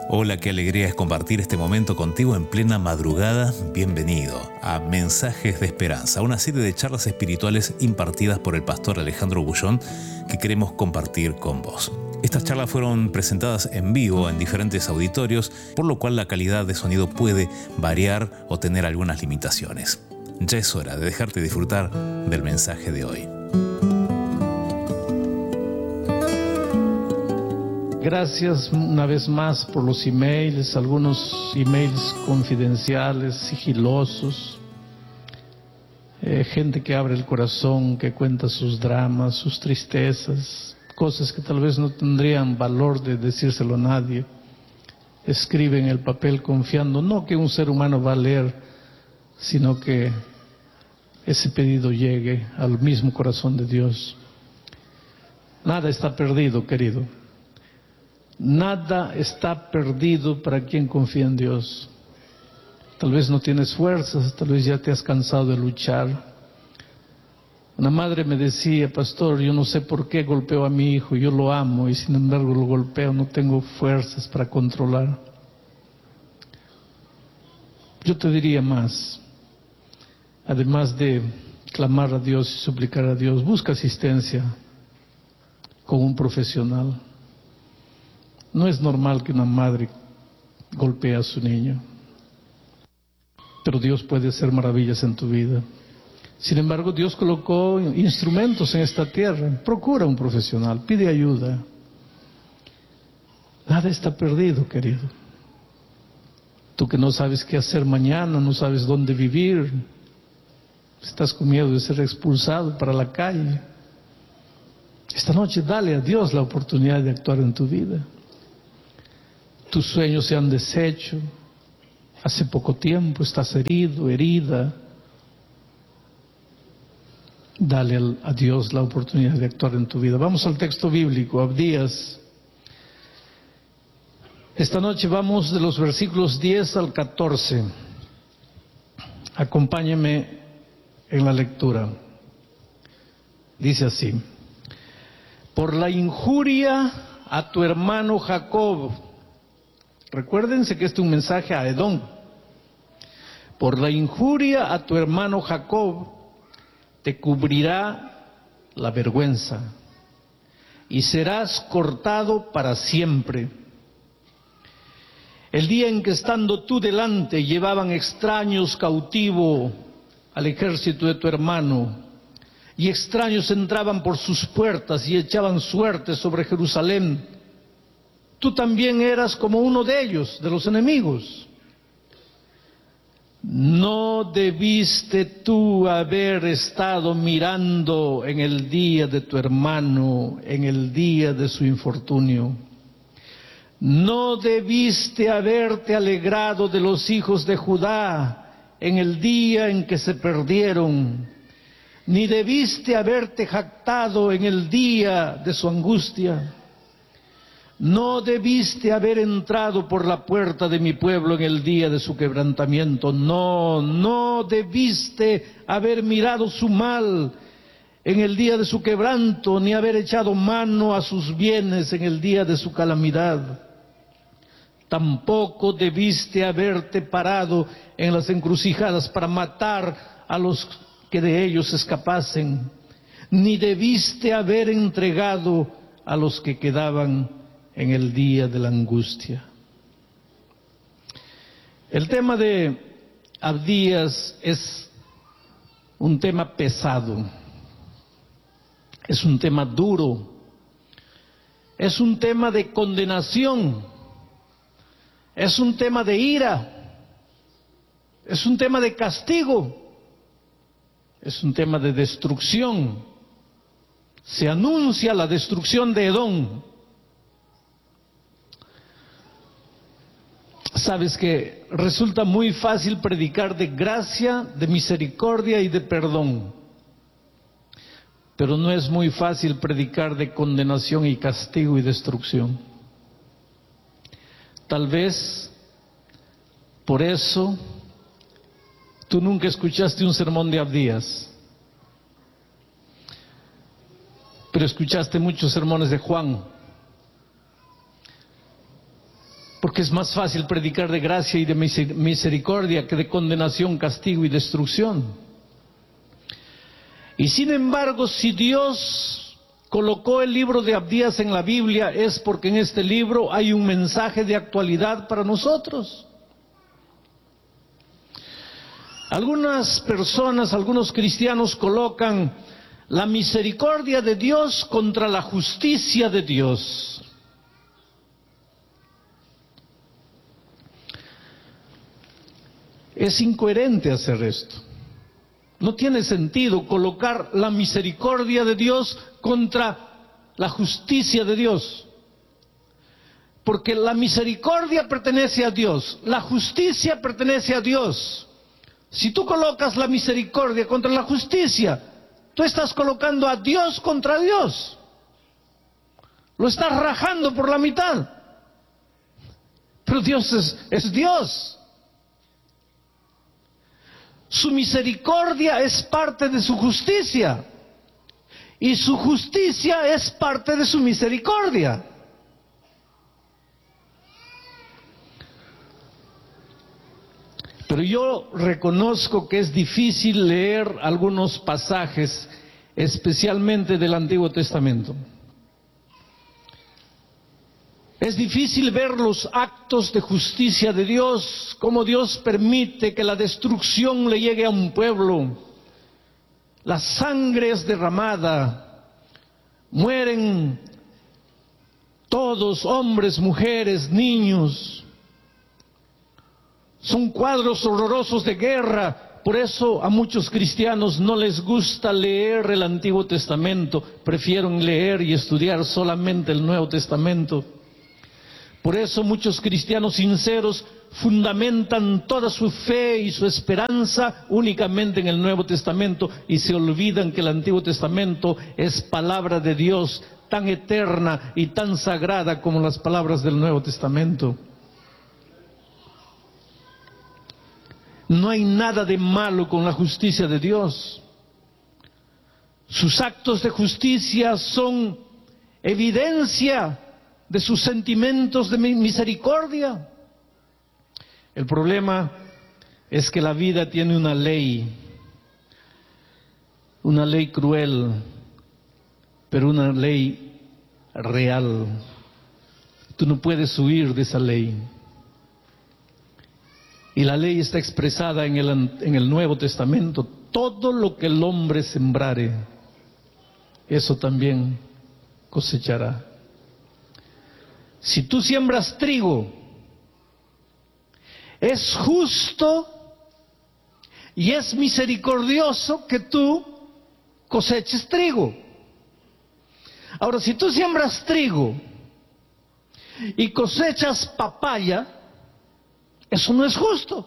Hola, qué alegría es compartir este momento contigo en plena madrugada. Bienvenido a Mensajes de Esperanza, una serie de charlas espirituales impartidas por el pastor Alejandro Bullón que queremos compartir con vos. Estas charlas fueron presentadas en vivo en diferentes auditorios, por lo cual la calidad de sonido puede variar o tener algunas limitaciones. Ya es hora de dejarte disfrutar del mensaje de hoy. Gracias una vez más por los emails, algunos emails confidenciales, sigilosos, gente que abre el corazón, que cuenta sus dramas, sus tristezas, cosas que tal vez no tendrían valor de decírselo a nadie. Escriben el papel confiando, no que un ser humano va a leer, sino que ese pedido llegue al mismo corazón de Dios. Nada está perdido, querido. Nada está perdido para quien confía en Dios. Tal vez no tienes fuerzas, tal vez ya te has cansado de luchar. Una madre me decía, pastor, yo no sé por qué golpeo a mi hijo, yo lo amo y sin embargo lo golpeo, no tengo fuerzas para controlar. Yo te diría más, además de clamar a Dios y suplicar a Dios, busca asistencia con un profesional. No es normal que una madre golpee a su niño, pero Dios puede hacer maravillas en tu vida. Sin embargo, Dios colocó instrumentos en esta tierra. Procura un profesional, pide ayuda. Nada está perdido, querido. Tú que no sabes qué hacer mañana, no sabes dónde vivir, estás con miedo de ser expulsado para la calle. Esta noche dale a Dios la oportunidad de actuar en tu vida. Tus sueños se han deshecho, hace poco tiempo estás herido, herida. Dale a Dios la oportunidad de actuar en tu vida. Vamos al texto bíblico, Abdías. Esta noche vamos de los versículos 10 al 14. Acompáñeme en la lectura. Dice así: por la injuria a tu hermano Jacob. Recuérdense que este es un mensaje a Edom. Por la injuria a tu hermano Jacob te cubrirá la vergüenza y serás cortado para siempre. El día en que estando tú delante llevaban extraños cautivo al ejército de tu hermano, y extraños entraban por sus puertas y echaban suerte sobre Jerusalén, tú también eras como uno de ellos, de los enemigos. ¿No debiste tú haber estado mirando en el día de tu hermano, en el día de su infortunio? ¿No debiste haberte alegrado de los hijos de Judá en el día en que se perdieron? Ni debiste haberte jactado en el día de su angustia. No debiste haber entrado por la puerta de mi pueblo en el día de su quebrantamiento. No debiste haber mirado su mal en el día de su quebranto, ni haber echado mano a sus bienes en el día de su calamidad. Tampoco debiste haberte parado en las encrucijadas para matar a los que de ellos escapasen, ni debiste haber entregado a los que quedaban en el día de la angustia. El tema de Abdías es un tema pesado, es un tema duro, es un tema de condenación, es un tema de ira, es un tema de castigo, es un tema de destrucción. Se anuncia la destrucción de Edom. Sabes que resulta muy fácil predicar de gracia, de misericordia y de perdón, pero no es muy fácil predicar de condenación y castigo y destrucción. Tal vez por eso tú nunca escuchaste un sermón de Abdías, pero escuchaste muchos sermones de Juan. Porque es más fácil predicar de gracia y de misericordia que de condenación, castigo y destrucción. Y sin embargo, si Dios colocó el libro de Abdías en la Biblia, es porque en este libro hay un mensaje de actualidad para nosotros. Algunas personas, algunos cristianos colocan la misericordia de Dios contra la justicia de Dios. Es incoherente hacer esto. No tiene sentido colocar la misericordia de Dios contra la justicia de Dios. Porque la misericordia pertenece a Dios, la justicia pertenece a Dios. Si tú colocas la misericordia contra la justicia, tú estás colocando a Dios contra Dios. Lo estás rajando por la mitad. Pero Dios es Dios. Su misericordia es parte de su justicia. Y su justicia es parte de su misericordia. Pero yo reconozco que es difícil leer algunos pasajes, especialmente del Antiguo Testamento. Es difícil ver los actos de justicia de Dios, cómo Dios permite que la destrucción le llegue a un pueblo. La sangre es derramada, mueren todos, hombres, mujeres, niños. Son cuadros horrorosos de guerra. Por eso a muchos cristianos no les gusta leer el Antiguo Testamento, prefieren leer y estudiar solamente el Nuevo Testamento. Por eso muchos cristianos sinceros fundamentan toda su fe y su esperanza únicamente en el Nuevo Testamento y se olvidan que el Antiguo Testamento es palabra de Dios tan eterna y tan sagrada como las palabras del Nuevo Testamento. No hay nada de malo con la justicia de Dios. Sus actos de justicia son evidencia de sus sentimientos de misericordia. El problema es que la vida tiene una ley cruel, pero una ley real. Tú no puedes huir de esa ley. Y la ley está expresada en el Nuevo Testamento. Todo lo que el hombre sembrare, eso también cosechará. Si tú siembras trigo, es justo y es misericordioso que tú coseches trigo. Ahora, si tú siembras trigo y cosechas papaya, eso no es justo.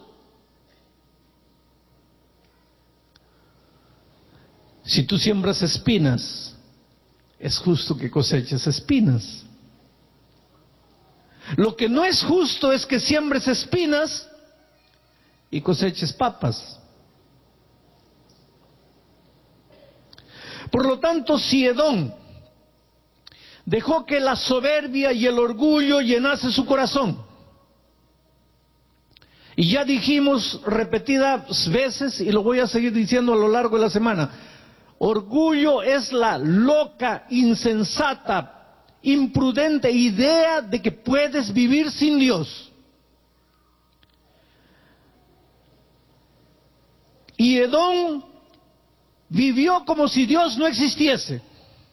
Si tú siembras espinas, es justo que coseches espinas. Lo que no es justo es que siembres espinas y coseches papas. Por lo tanto, si Edom dejó que la soberbia y el orgullo llenase su corazón, y ya dijimos repetidas veces, y lo voy a seguir diciendo a lo largo de la semana, orgullo es la loca, insensata, imprudente idea de que puedes vivir sin Dios. Y Edom vivió como si Dios no existiese.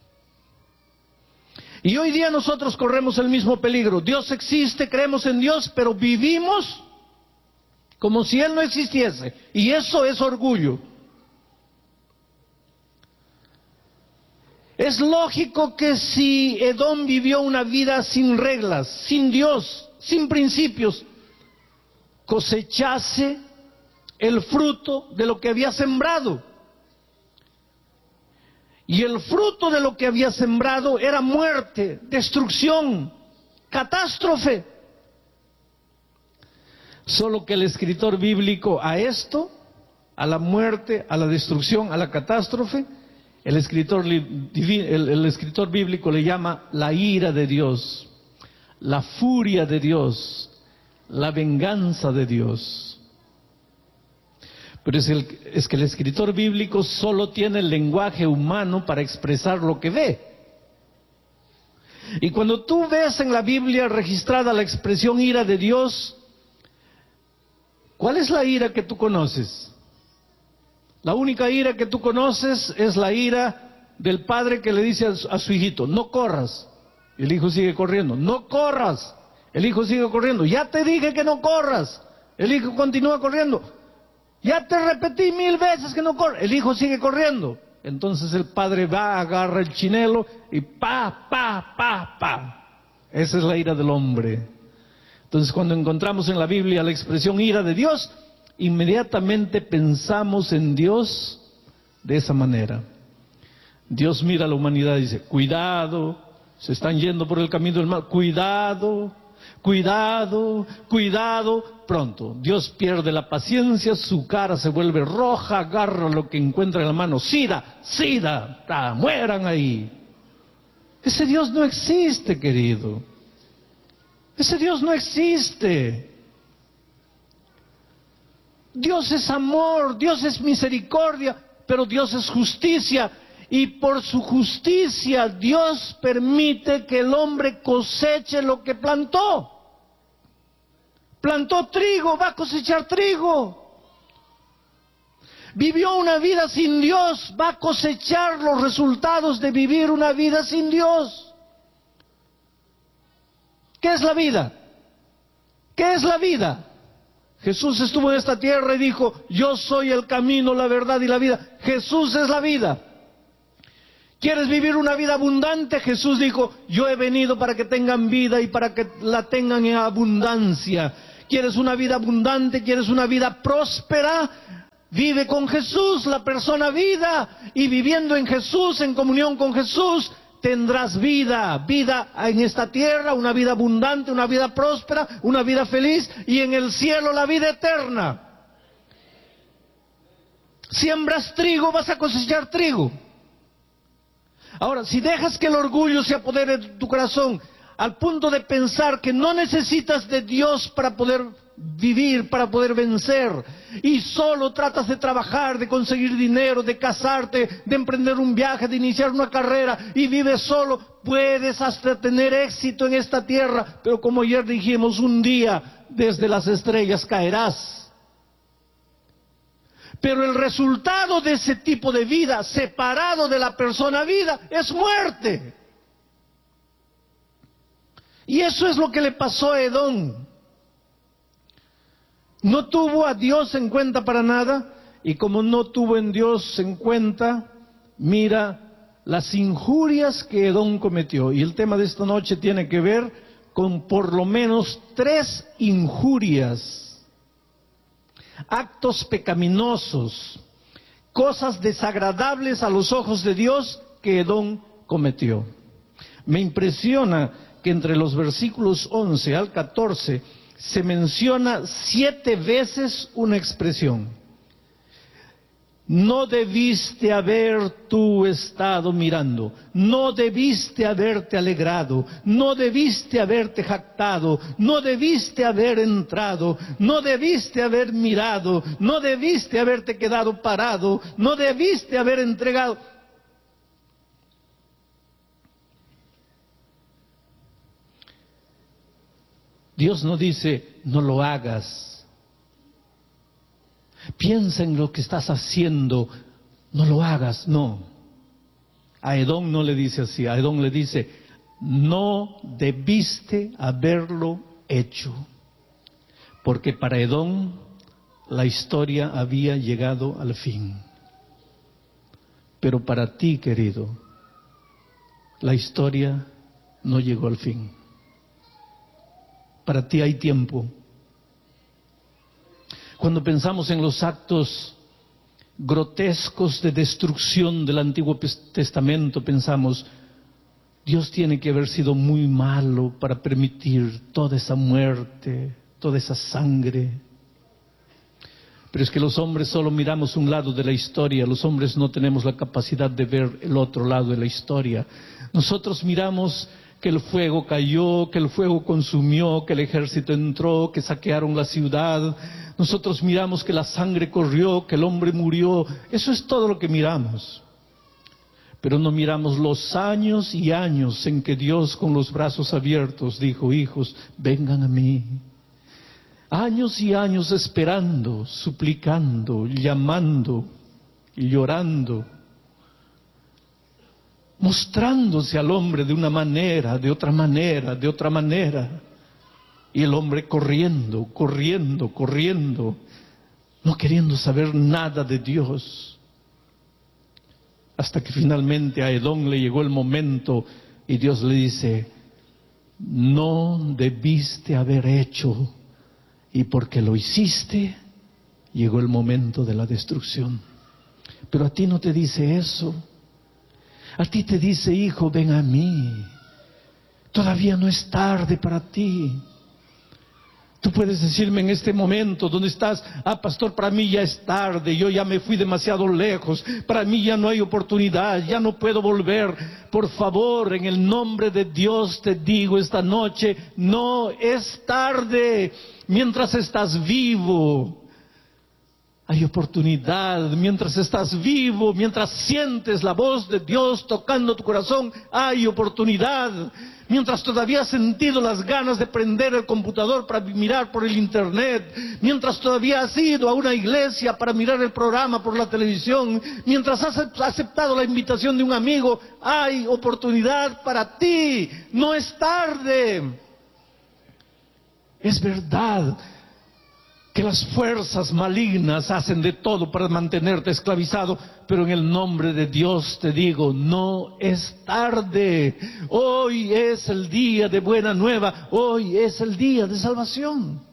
Y hoy día nosotros corremos el mismo peligro. Dios existe, creemos en Dios, pero vivimos como si Él no existiese. Y eso es orgullo. Es lógico que si Edom vivió una vida sin reglas, sin Dios, sin principios, cosechase el fruto de lo que había sembrado. Y el fruto de lo que había sembrado era muerte, destrucción, catástrofe. Solo que el escritor bíblico a esto, a la muerte, a la destrucción, a la catástrofe, el escritor bíblico le llama la ira de Dios, la furia de Dios, la venganza de Dios. Pero es que el escritor bíblico solo tiene el lenguaje humano para expresar lo que ve. Y cuando tú ves en la Biblia registrada la expresión ira de Dios, ¿cuál es la ira que tú conoces? La única ira que tú conoces es la ira del padre que le dice a su hijito, no corras. El hijo sigue corriendo, no corras. El hijo sigue corriendo, ya te dije que no corras. El hijo continúa corriendo, ya te repetí 1000 veces que no corras. El hijo sigue corriendo. Entonces el padre va, agarra el chinelo y pa. Esa es la ira del hombre. Entonces cuando encontramos en la Biblia la expresión ira de Dios, inmediatamente pensamos en Dios de esa manera. Dios mira a la humanidad y dice, cuidado, se están yendo por el camino del mal, cuidado, cuidado, cuidado. Pronto, Dios pierde la paciencia, su cara se vuelve roja, agarra lo que encuentra en la mano, sida, mueran ahí. Ese Dios no existe, querido. Ese Dios no existe. Dios es amor, Dios es misericordia, pero Dios es justicia. Y por su justicia Dios permite que el hombre coseche lo que plantó. Plantó trigo, va a cosechar trigo. Vivió una vida sin Dios, va a cosechar los resultados de vivir una vida sin Dios. ¿Qué es la vida? ¿Qué es la vida? Jesús estuvo en esta tierra y dijo, yo soy el camino, la verdad y la vida. Jesús es la vida. ¿Quieres vivir una vida abundante? Jesús dijo, yo he venido para que tengan vida y para que la tengan en abundancia. ¿Quieres una vida abundante? ¿Quieres una vida próspera? Vive con Jesús, la persona vida, y viviendo en Jesús, en comunión con Jesús, tendrás vida, vida en esta tierra, una vida abundante, una vida próspera, una vida feliz, y en el cielo la vida eterna. Siembras trigo, vas a cosechar trigo. Ahora, si dejas que el orgullo se apodere de tu corazón, al punto de pensar que no necesitas de Dios para poder vivir, para poder vencer, y solo tratas de trabajar, de conseguir dinero, de casarte, de emprender un viaje, de iniciar una carrera, y vives solo, puedes hasta tener éxito en esta tierra, pero como ayer dijimos, un día desde las estrellas caerás. Pero el resultado de ese tipo de vida, separado de la persona vida, es muerte. Y eso es lo que le pasó a Edom. No tuvo a Dios en cuenta para nada, y como no tuvo en Dios en cuenta, mira las injurias que Edom cometió. Y el tema de esta noche tiene que ver con por lo menos 3 injurias. Actos pecaminosos, cosas desagradables a los ojos de Dios que Edom cometió. Me impresiona que entre los versículos 11 al 14 se menciona 7 veces una expresión. No debiste haber tú estado mirando, no debiste haberte alegrado, no debiste haberte jactado, no debiste haber entrado, no debiste haber mirado, no debiste haberte quedado parado, no debiste haber entregado. Dios no dice, no lo hagas. Piensa en lo que estás haciendo, no lo hagas, no. A Edom no le dice así, a Edom le dice, no debiste haberlo hecho. Porque para Edom la historia había llegado al fin. Pero para ti, querido, la historia no llegó al fin. Para ti hay tiempo. Cuando pensamos en los actos grotescos de destrucción del Antiguo Testamento, pensamos, Dios tiene que haber sido muy malo para permitir toda esa muerte, toda esa sangre. Pero es que los hombres solo miramos un lado de la historia, los hombres no tenemos la capacidad de ver el otro lado de la historia. Nosotros miramos que el fuego cayó, que el fuego consumió, que el ejército entró, que saquearon la ciudad. Nosotros miramos que la sangre corrió, que el hombre murió. Eso es todo lo que miramos. Pero no miramos los años y años en que Dios con los brazos abiertos dijo: hijos, vengan a mí. Años y años esperando, suplicando, llamando y llorando, mostrándose al hombre de una manera, de otra manera, de otra manera. Y el hombre corriendo, corriendo, corriendo, no queriendo saber nada de Dios. Hasta que finalmente a Edom le llegó el momento y Dios le dice: no debiste haber hecho, y porque lo hiciste, llegó el momento de la destrucción. Pero a ti no te dice eso. A ti te dice: hijo, ven a mí. Todavía no es tarde para ti. Tú puedes decirme en este momento donde estás: pastor, para mí ya es tarde, yo ya me fui demasiado lejos, para mí ya no hay oportunidad, ya no puedo volver. Por favor, en el nombre de Dios te digo esta noche: no es tarde. Mientras estás vivo, hay oportunidad. Mientras estás vivo, mientras sientes la voz de Dios tocando tu corazón, hay oportunidad. Mientras todavía has sentido las ganas de prender el computador para mirar por el internet, mientras todavía has ido a una iglesia para mirar el programa por la televisión, mientras has aceptado la invitación de un amigo, hay oportunidad para ti. No es tarde. Es verdad que las fuerzas malignas hacen de todo para mantenerte esclavizado, pero en el nombre de Dios te digo: no es tarde. Hoy es el día de buena nueva, hoy es el día de salvación.